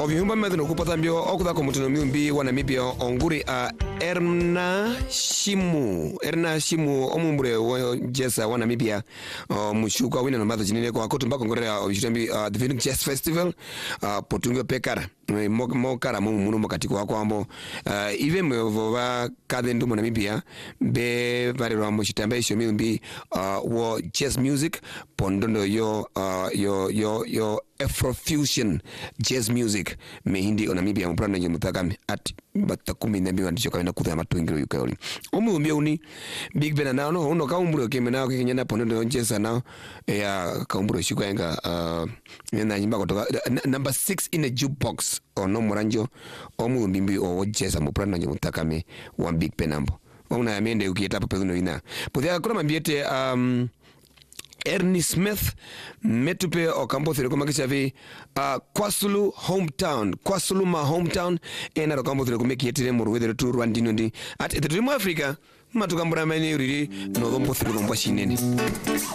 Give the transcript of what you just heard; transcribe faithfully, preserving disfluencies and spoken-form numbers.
Ovyumba medno kupata mbio okuda komutino miumbi wana mibia onguri a Erna Shimu Erna Shimu omumbure wo jesa wana mibia mushuka wina no madho jinene kwa kotumba kongorera obishitambi the Phoenix Jazz Festival potungyo pekara mo kara mo muno makatiko akwambo ive mwa kadendo mo Namibia be bare ro mo chitambe isho miumbi wo jazz music pondondo yo yo yo yo Afrofusion jazz music me hindi Namibia mprana nyemutakame at batakumi na biwa ndicho kawenda kutha matungiro yukaoli omu umbia uni Big Ben na no uno kaumburo keme na kinyana pondondo jazz na ya kaumburo shikwa enga uh, na nyimba kutoka number six in a jukebox ono moranjo omu umbimbi o jazz mprana nyemutakame wa Big Ben ambo ona amende ukieta pa pezuno ina podia kuna mambiete um Ernie Smith metupe okambo thire kuma kichavi uh, KwaZulu hometown KwaZulu ma hometown ena okambo thire kuma kietire mu ruwedere tu Rwandino ndi at etrimu Africa matukambura mani uriri no dombo thire dombo shinene